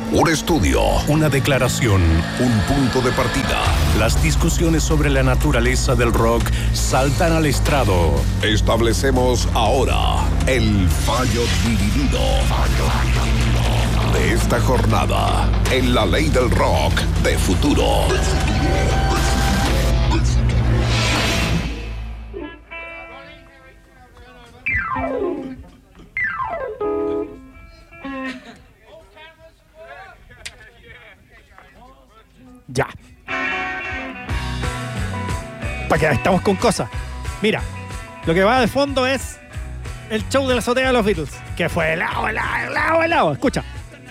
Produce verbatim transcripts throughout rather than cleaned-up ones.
Un estudio, una declaración, un punto de partida. Las discusiones sobre la naturaleza del rock saltan al estrado. Establecemos ahora el fallo dividido de esta jornada en la ley del rock de futuro. Ya. Para que estamos con cosas. Mira, lo que va de fondo es el show de la azotea de los Beatles, que fue helado, helado, helado, helado. Escucha.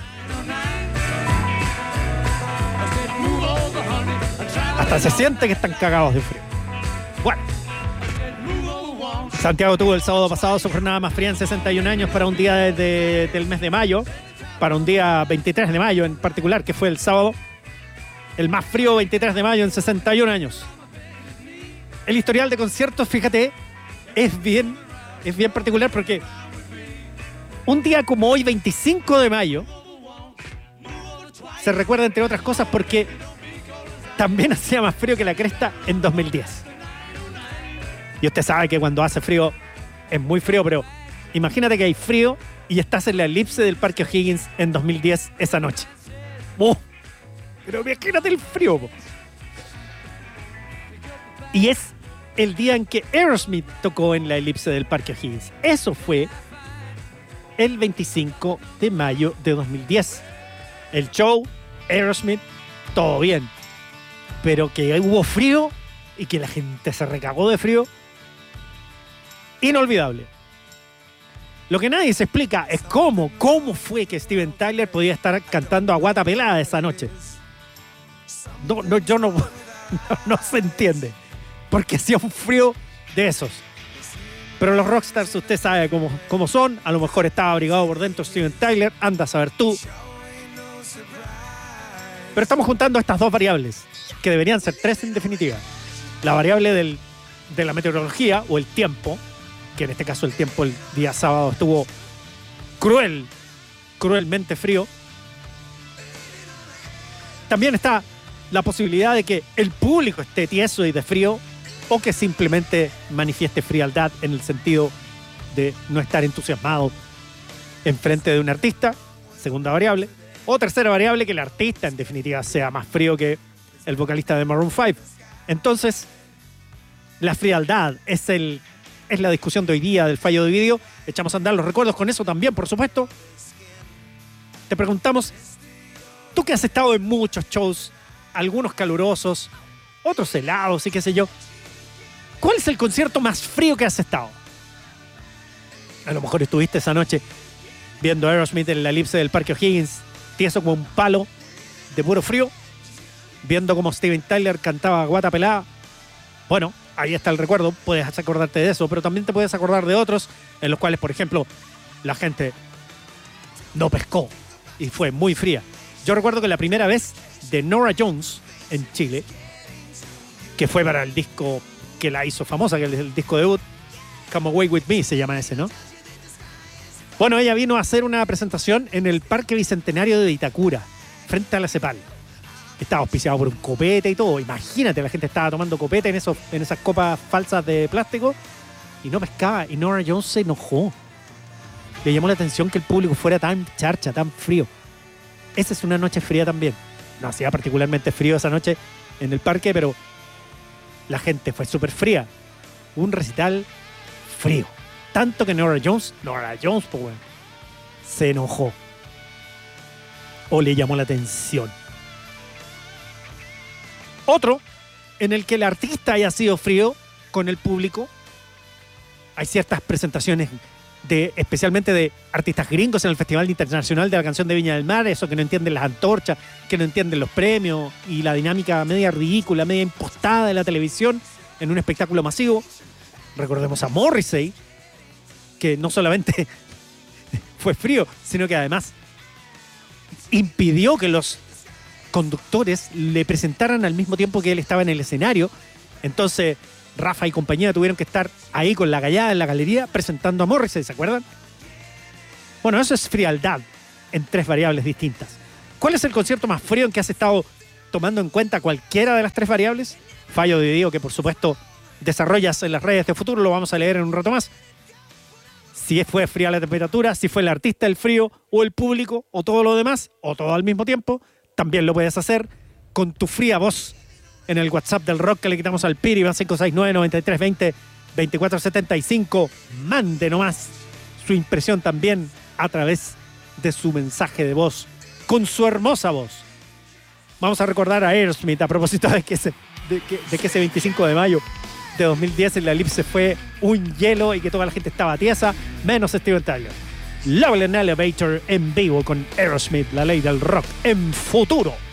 Hasta se siente que están cagados de frío. Bueno. Santiago tuvo el sábado pasado su jornada más fría en sesenta y un años para un día de, de, del mes de mayo, para un día veintitrés de mayo en particular, que fue el sábado. El más frío veintitrés de mayo en sesenta y un años. El historial de conciertos, fíjate, es bien, es bien particular porque un día como hoy, veinticinco de mayo, se recuerda entre otras cosas porque también hacía más frío que la cresta en dos mil diez. Y usted sabe que cuando hace frío es muy frío, pero imagínate que hay frío y estás en la elipse del Parque O'Higgins en dos mil diez esa noche. ¡Oh! Pero imagínate el frío. Po. Y es el día en que Aerosmith tocó en la elipse del Parque O'Higgins. Eso fue el veinticinco de mayo de dos mil diez. El show, Aerosmith, todo bien. Pero que hubo frío y que la gente se recagó de frío, inolvidable. Lo que nadie se explica es cómo, cómo fue que Steven Tyler podía estar cantando a guata pelada esa noche. No, no, yo no, no, no se entiende. Porque hacía un frío de esos. Pero los rockstars, usted sabe cómo, cómo son. A lo mejor estaba abrigado por dentro Steven Tyler. Anda a saber tú. Pero estamos juntando estas dos variables, que deberían ser tres en definitiva. La variable del, de la meteorología o el tiempo, que en este caso el tiempo el día sábado estuvo cruel, cruelmente frío. También está la posibilidad de que el público esté tieso y de frío, o que simplemente manifieste frialdad en el sentido de no estar entusiasmado en frente de un artista, segunda variable. O tercera variable, que el artista en definitiva sea más frío que el vocalista de Maroon cinco. Entonces, la frialdad es, el, es la discusión de hoy día del fallo de vídeo. Echamos a andar los recuerdos con eso también, por supuesto. Te preguntamos, tú que has estado en muchos shows, algunos calurosos, otros helados y qué sé yo, ¿cuál es el concierto más frío que has estado? A lo mejor estuviste esa noche viendo a Aerosmith en la elipse del Parque O'Higgins, tieso como un palo de puro frío, viendo como Steven Tyler cantaba guata pelada. Bueno, ahí está el recuerdo, puedes acordarte de eso, pero también te puedes acordar de otros en los cuales, por ejemplo, la gente no pescó y fue muy fría. Yo recuerdo que la primera vez de Norah Jones en Chile, que fue para el disco que la hizo famosa, que es el disco debut, Come Away With Me se llama ese, ¿no? Bueno, ella vino a hacer una presentación en el Parque Bicentenario de Itacura, frente a la CEPAL. Estaba auspiciado por un copete y todo. Imagínate, la gente estaba tomando copete en, esos, en esas copas falsas de plástico y no pescaba. Y Norah Jones se enojó. Le llamó la atención que el público fuera tan charcha, tan frío. Esa es una noche fría también. No hacía particularmente frío esa noche en el parque, pero la gente fue súper fría. Un recital frío. Tanto que Norah Jones, Norah Jones, pues bueno, se enojó. O le llamó la atención. Otro, en el que el artista haya sido frío con el público. Hay ciertas presentaciones, de, especialmente de artistas gringos en el Festival Internacional de la Canción de Viña del Mar, eso que no entienden las antorchas, que no entienden los premios y la dinámica media ridícula, media impostada de la televisión en un espectáculo masivo. Recordemos a Morrissey, que no solamente fue frío, sino que además impidió que los conductores le presentaran al mismo tiempo que él estaba en el escenario. Entonces Rafa y compañía tuvieron que estar ahí con la gallada en la galería presentando a Morrissey, ¿se acuerdan? Bueno, eso es frialdad en tres variables distintas. ¿Cuál es el concierto más frío en que has estado tomando en cuenta cualquiera de las tres variables? Fallo de Diego, que por supuesto desarrollas en las redes de Futuro, lo vamos a leer en un rato más. Si fue fría la temperatura, si fue el artista el frío, o el público, o todo lo demás, o todo al mismo tiempo, también lo puedes hacer con tu fría voz en el WhatsApp del rock que le quitamos al Piri, va cinco seis nueve, nueve tres dos cero, veinticuatro setenta y cinco. Mande nomás su impresión también a través de su mensaje de voz, con su hermosa voz. Vamos a recordar a Aerosmith a propósito de que ese, de que, de que ese veinticinco de mayo de dos mil diez en la elipse fue un hielo y que toda la gente estaba tiesa, menos Steven Tyler. Love and Elevator en vivo con Aerosmith, la ley del rock en Futuro.